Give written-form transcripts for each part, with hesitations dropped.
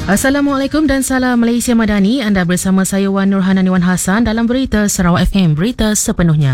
Assalamualaikum dan salam Malaysia Madani. Anda bersama saya Wan Nurhanani Wan Hassan dalam Berita Sarawak FM, berita sepenuhnya.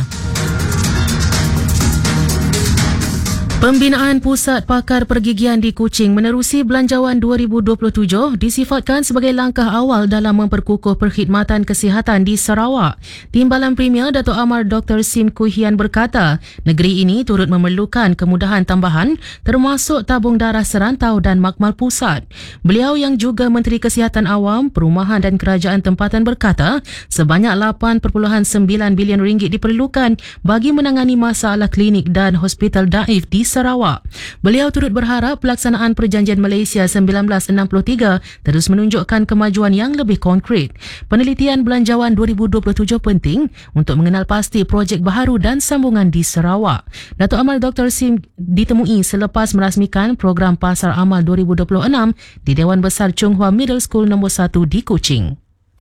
Pembinaan Pusat Pakar Pergigian di Kuching menerusi Belanjawan 2027 disifatkan sebagai langkah awal dalam memperkukuh perkhidmatan kesihatan di Sarawak. Timbalan Premier Dato' Amar Dr. Sim Kui Hian berkata, negeri ini turut memerlukan kemudahan tambahan termasuk tabung darah serantau dan makmal pusat. Beliau yang juga Menteri Kesihatan Awam, Perumahan dan Kerajaan Tempatan berkata, sebanyak 8.9 bilion ringgit diperlukan bagi menangani masalah klinik dan hospital daif di Sarawak. Beliau turut berharap pelaksanaan Perjanjian Malaysia 1963 terus menunjukkan kemajuan yang lebih konkret. Penelitian Belanjawan 2027 penting untuk mengenal pasti projek baharu dan sambungan di Sarawak. Dato' Amal Dr. Sim ditemui selepas merasmikan program Pasar Amal 2026 di Dewan Besar Chung Hua Middle School nombor 1 di Kuching.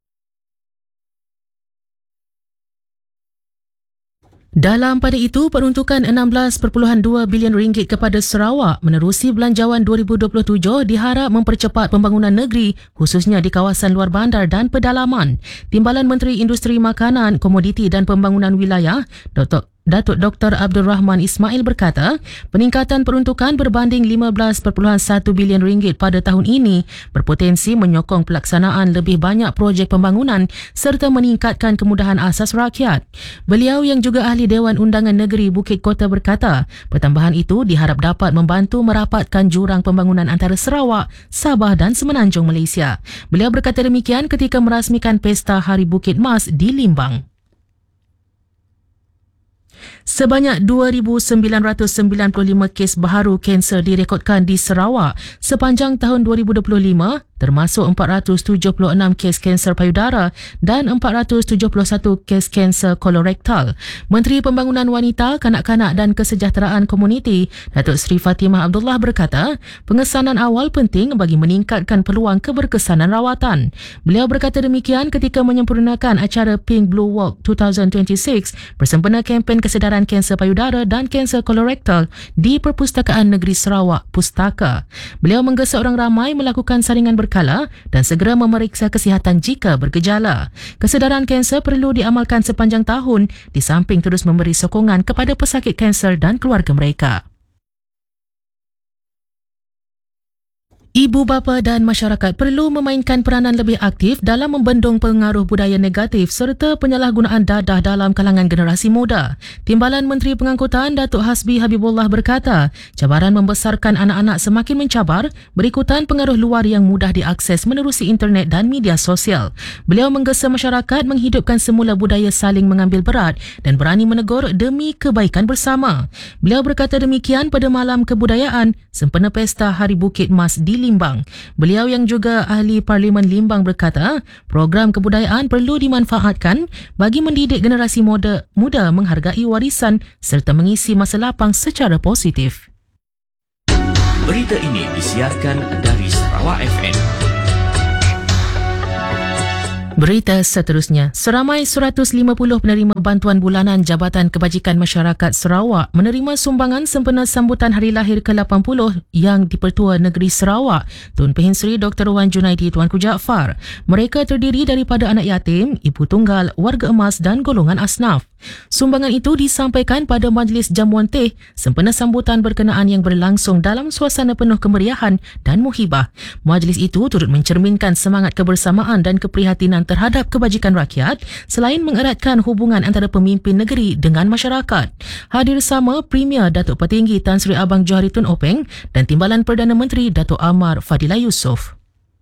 Dalam pada itu, peruntukan 16.2 bilion ringgit kepada Sarawak menerusi Belanjawan 2027 diharap mempercepat pembangunan negeri khususnya di kawasan luar bandar dan pedalaman. Timbalan Menteri Industri Makanan, Komoditi dan Pembangunan Wilayah, Datuk Dr. Abdul Rahman Ismail berkata, peningkatan peruntukan berbanding 15.1 bilion ringgit pada tahun ini berpotensi menyokong pelaksanaan lebih banyak projek pembangunan serta meningkatkan kemudahan asas rakyat. Beliau yang juga ahli Dewan Undangan Negeri Bukit Kota berkata, pertambahan itu diharap dapat membantu merapatkan jurang pembangunan antara Sarawak, Sabah dan Semenanjung Malaysia. Beliau berkata demikian ketika merasmikan Pesta Hari Bukit Mas di Limbang. Sebanyak 2,995 kes baharu kanser direkodkan di Sarawak sepanjang tahun 2025, termasuk 476 kes kanser payudara dan 471 kes kanser kolorektal. Menteri Pembangunan Wanita, Kanak-kanak dan Kesejahteraan Komuniti, Datuk Seri Fatimah Abdullah berkata, pengesanan awal penting bagi meningkatkan peluang keberkesanan rawatan. Beliau berkata demikian ketika menyempurnakan acara Pink Blue Walk 2026 bersempena kempen kesedaran kanser payudara dan kanser kolorektal di Perpustakaan Negeri Sarawak, Pustaka. Beliau menggesa orang ramai melakukan saringan berkala dan segera memeriksa kesihatan jika bergejala. Kesedaran kanser perlu diamalkan sepanjang tahun di samping terus memberi sokongan kepada pesakit kanser dan keluarga mereka. Ibu bapa dan masyarakat perlu memainkan peranan lebih aktif dalam membendung pengaruh budaya negatif serta penyalahgunaan dadah dalam kalangan generasi muda. Timbalan Menteri Pengangkutan Datuk Hasbi Habibullah berkata, cabaran membesarkan anak-anak semakin mencabar berikutan pengaruh luar yang mudah diakses menerusi internet dan media sosial. Beliau menggesa masyarakat menghidupkan semula budaya saling mengambil berat dan berani menegur demi kebaikan bersama. Beliau berkata demikian pada Malam Kebudayaan sempena Pesta Hari Bukit Mas di Limbang. Beliau yang juga ahli Parlimen Limbang berkata, program kebudayaan perlu dimanfaatkan bagi mendidik generasi muda menghargai warisan serta mengisi masa lapang secara positif. Berita ini disiarkan dari Sarawak FM. Berita seterusnya, seramai 150 penerima bantuan bulanan Jabatan Kebajikan Masyarakat Sarawak menerima sumbangan sempena sambutan Hari Lahir ke-80 yang di-Pertua Negeri Sarawak, Tun Pehin Sri Dr. Wan Junaidi Tuanku Jaafar. Mereka terdiri daripada anak yatim, ibu tunggal, warga emas dan golongan asnaf. Sumbangan itu disampaikan pada majlis jamuan teh sempena sambutan berkenaan yang berlangsung dalam suasana penuh kemeriahan dan muhibah. Majlis itu turut mencerminkan semangat kebersamaan dan keprihatinan terhadap kebajikan rakyat selain mengeratkan hubungan antara pemimpin negeri dengan masyarakat. Hadir sama Premier Datuk Petinggi Tan Sri Abang Johari Tun Openg dan Timbalan Perdana Menteri Datuk Amar Fadilah Yusof.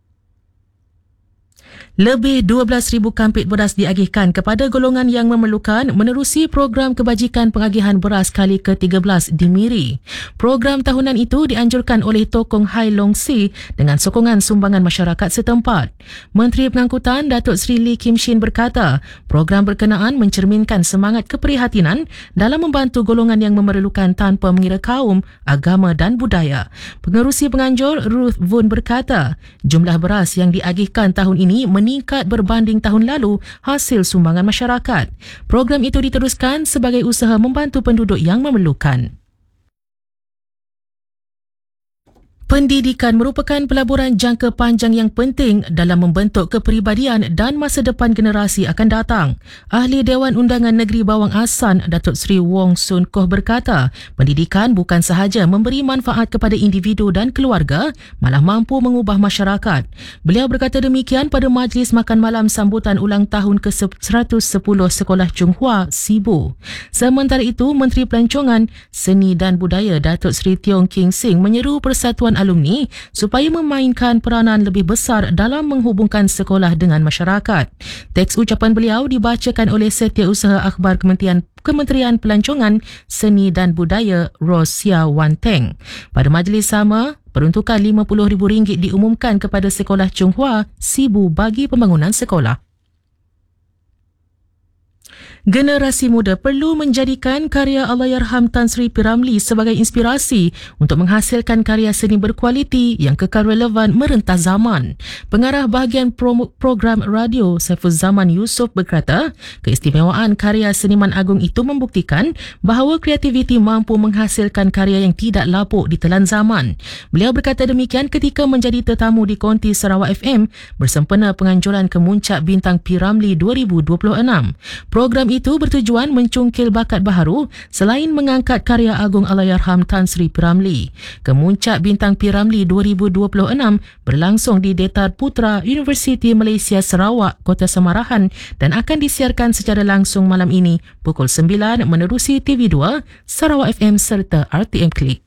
Lebih 12,000 kampit beras diagihkan kepada golongan yang memerlukan menerusi program kebajikan pengagihan beras kali ke-13 di Miri. Program tahunan itu dianjurkan oleh Tokong Hai Long Si dengan sokongan sumbangan masyarakat setempat. Menteri Pengangkutan Datuk Seri Lee Kim Shin berkata, program berkenaan mencerminkan semangat keprihatinan dalam membantu golongan yang memerlukan tanpa mengira kaum, agama dan budaya. Pengerusi penganjur Ruth Vun berkata, jumlah beras yang diagihkan tahun ini meningkat berbanding tahun lalu hasil sumbangan masyarakat. Program itu diteruskan sebagai usaha membantu penduduk yang memerlukan. Pendidikan merupakan pelaburan jangka panjang yang penting dalam membentuk kepribadian dan masa depan generasi akan datang. Ahli Dewan Undangan Negeri Bawang Asan, Datuk Seri Wong Sun Koh berkata, pendidikan bukan sahaja memberi manfaat kepada individu dan keluarga, malah mampu mengubah masyarakat. Beliau berkata demikian pada majlis makan malam sambutan ulang tahun ke-110 Sekolah Chunghua, Sibu. Sementara itu, Menteri Pelancongan, Seni dan Budaya Datuk Seri Tiong King Sing menyeru Persatuan Alumni supaya memainkan peranan lebih besar dalam menghubungkan sekolah dengan masyarakat. Teks ucapan beliau dibacakan oleh Setiausaha Akhbar Kementerian Pelancongan, Seni dan Budaya Rosia Wanteng. Pada majlis sama, peruntukan RM50,000 diumumkan kepada Sekolah Chunghua, Sibu bagi pembangunan sekolah. Generasi muda perlu menjadikan karya Allahyarham Tan Sri P. Ramlee sebagai inspirasi untuk menghasilkan karya seni berkualiti yang kekal relevan merentas zaman. Pengarah bahagian program radio Saiful Zaman Yusof berkata, keistimewaan karya seniman agung itu membuktikan bahawa kreativiti mampu menghasilkan karya yang tidak lapuk ditelan zaman. Beliau berkata demikian ketika menjadi tetamu di Konti Sarawak FM bersempena penganjuran Kemuncak Bintang P. Ramlee 2026. Program itu bertujuan mencungkil bakat baharu selain mengangkat karya agung Allahyarham Tan Sri P. Ramlee. Kemuncak Bintang P. Ramlee 2026 berlangsung di Detar Putra Universiti Malaysia Sarawak, Kota Samarahan dan akan disiarkan secara langsung malam ini pukul 9 menerusi TV2, Sarawak FM serta RTM Klik.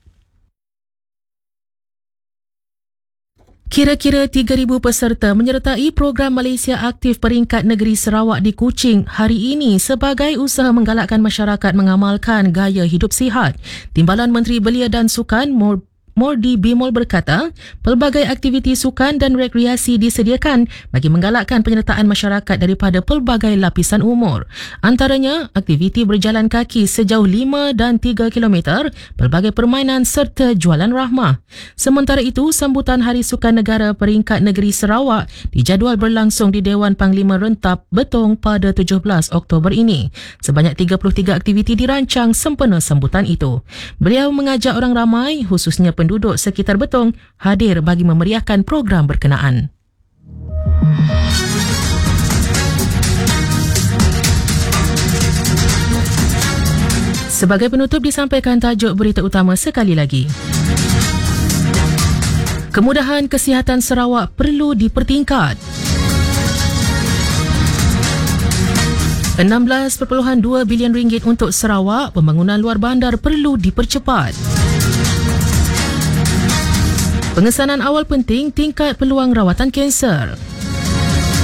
Kira-kira 3,000 peserta menyertai program Malaysia Aktif Peringkat Negeri Sarawak di Kuching hari ini sebagai usaha menggalakkan masyarakat mengamalkan gaya hidup sihat. Timbalan Menteri Belia dan Sukan Mordi Bimol berkata, pelbagai aktiviti sukan dan rekreasi disediakan bagi menggalakkan penyertaan masyarakat daripada pelbagai lapisan umur. Antaranya, aktiviti berjalan kaki sejauh 5 dan 3 km, pelbagai permainan serta jualan rahmah. Sementara itu, sambutan Hari Sukan Negara Peringkat Negeri Sarawak dijadual berlangsung di Dewan Panglima Rentap Betong pada 17 Oktober ini. Sebanyak 33 aktiviti dirancang sempena sambutan itu. Beliau mengajak orang ramai, khususnya penduduk sekitar Betong, hadir bagi memeriahkan program berkenaan. Sebagai penutup disampaikan tajuk berita utama sekali lagi. Kemudahan kesihatan Sarawak perlu dipertingkat. 16.2 bilion ringgit untuk Sarawak, pembangunan luar bandar perlu dipercepat. Pengesanan awal penting tingkat peluang rawatan kanser.